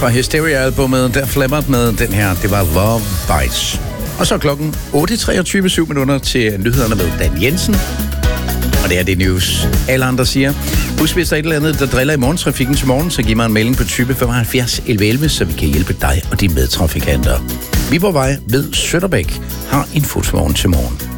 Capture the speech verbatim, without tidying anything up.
fra Hysteria-albummet, der flammert med den her. Det var Love Bites. Og så klokken otte treogtyve, syv minutter til nyhederne med Dan Jensen. Og det er det news, alle andre siger. Husk, hvis der er et eller andet, der driller i morgentrafikken til morgen, så giv mig en melding på tyve femoghalvfjerds elleve elleve, så vi kan hjælpe dig og de medtrafikanter. Vi på vej ved Sønderbæk har en fodsvogn til morgen.